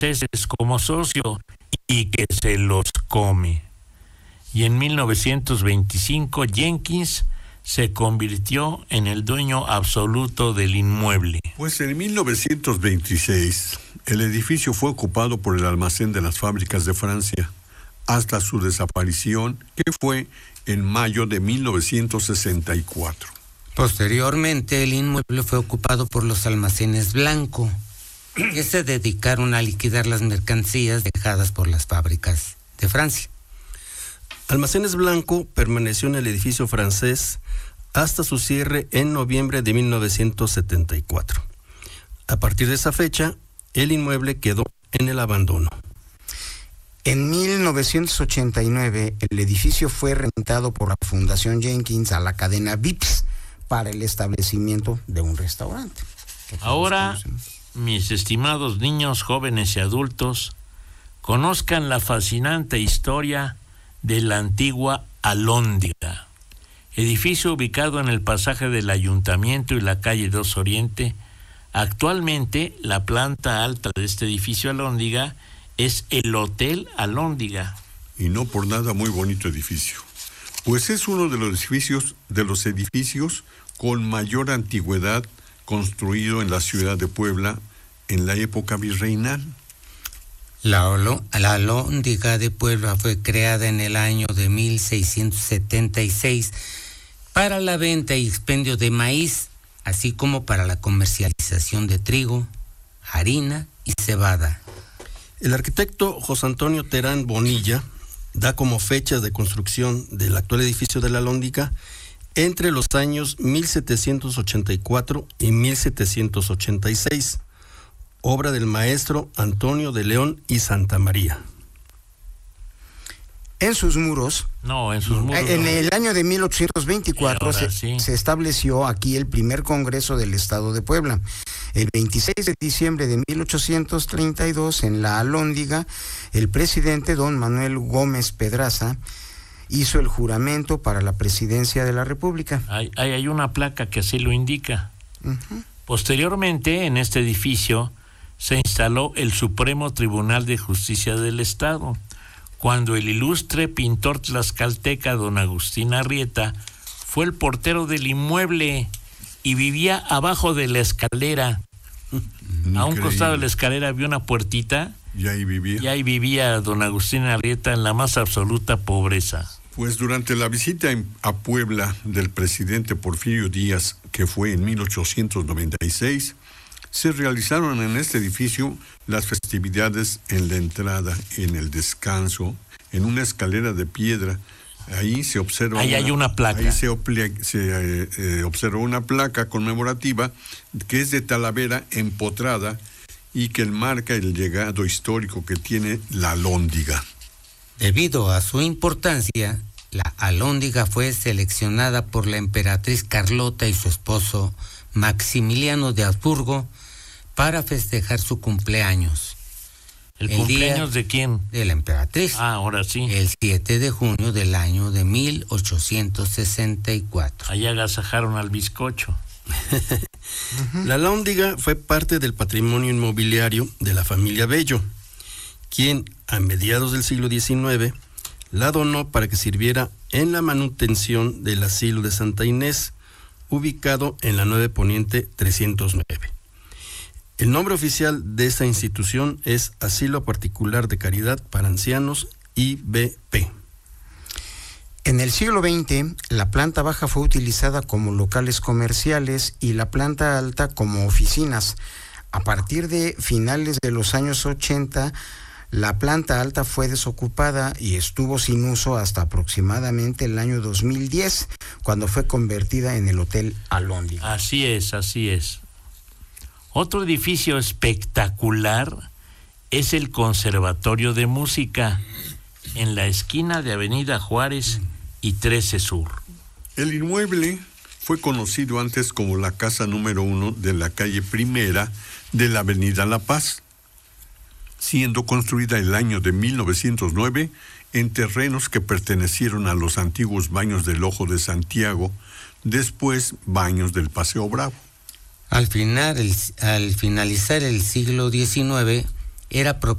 franceses como socio y que se los come. Y en 1925 Jenkins se convirtió en el dueño absoluto del inmueble. Pues en 1926 el edificio fue ocupado por el almacén de las fábricas de Francia hasta su desaparición, que fue en mayo de 1964. Posteriormente, el inmueble fue ocupado por los almacenes Blanco, que se dedicaron a liquidar las mercancías dejadas por las fábricas de Francia. Almacenes Blanco permaneció en el edificio francés hasta su cierre en noviembre de 1974. A partir de esa fecha, el inmueble quedó en el abandono. En 1989, el edificio fue rentado por la Fundación Jenkins a la cadena Vips para el establecimiento de un restaurante. Ahora, mis estimados niños, jóvenes y adultos, conozcan la fascinante historia de la antigua Alhóndiga, edificio ubicado en el pasaje del Ayuntamiento y la calle 2 Oriente. Actualmente, la planta alta de este edificio Alhóndiga es el Hotel Alhóndiga. Y no por nada muy bonito edificio, pues es uno de los edificios con mayor antigüedad construido en la ciudad de Puebla en la época virreinal. La Alhóndiga de Puebla fue creada en el año de 1676 para la venta y expendio de maíz, así como para la comercialización de trigo, harina y cebada. El arquitecto José Antonio Terán Bonilla da como fechas de construcción del actual edificio de la Alhóndiga entre los años 1784 y 1786, obra del maestro Antonio de León y Santa María. En sus muros, en el año de 1824 se estableció aquí el primer Congreso del Estado de Puebla. El 26 de diciembre de 1832, en la Alhóndiga, el presidente don Manuel Gómez Pedraza hizo el juramento para la presidencia de la República. Hay una placa que así lo indica. Uh-huh. Posteriormente, en este edificio, se instaló el Supremo Tribunal de Justicia del Estado, cuando el ilustre pintor tlaxcalteca don Agustín Arrieta fue el portero del inmueble y vivía abajo de la escalera. Increíble. A un costado de la escalera había una puertita. Y ahí vivía don Agustín Arrieta en la más absoluta pobreza. Pues durante la visita a Puebla del presidente Porfirio Díaz, que fue en 1896, se realizaron en este edificio las festividades en la entrada, en el descanso, en una escalera de piedra. Ahí se observa. Ahí hay una placa. Ahí se observa una placa conmemorativa que es de Talavera empotrada y que marca el legado histórico que tiene la Alhóndiga. Debido a su importancia, la Alhóndiga fue seleccionada por la emperatriz Carlota y su esposo Maximiliano de Habsburgo para festejar su cumpleaños. ¿El cumpleaños de quién? De la emperatriz. Ahora sí. El 7 de junio del año de 1864. Ahí agasajaron al bizcocho. La Alhóndiga fue parte del patrimonio inmobiliario de la familia Bello, quien a mediados del siglo XIX la donó para que sirviera en la manutención del asilo de Santa Inés, ubicado en la 9 Poniente 309. El nombre oficial de esta institución es Asilo Particular de Caridad para Ancianos, IBP. En el siglo XX, la planta baja fue utilizada como locales comerciales y la planta alta como oficinas. A partir de finales de los años 80, la planta alta fue desocupada y estuvo sin uso hasta aproximadamente el año 2010, cuando fue convertida en el Hotel Alhóndiga. Así es. Otro edificio espectacular es el Conservatorio de Música, en la esquina de Avenida Juárez y 13 Sur. El inmueble fue conocido antes como la casa número 1 de la calle Primera de la Avenida La Paz, siendo construida el año de 1909 en terrenos que pertenecieron a los antiguos baños del Ojo de Santiago, después baños del Paseo Bravo. Al finalizar el siglo XIX, era propiedad